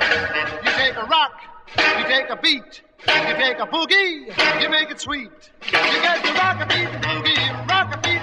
You take a rock, you take a beat, you take a boogie, you make it sweet. You get the rock a beat, boogie, rock a beat,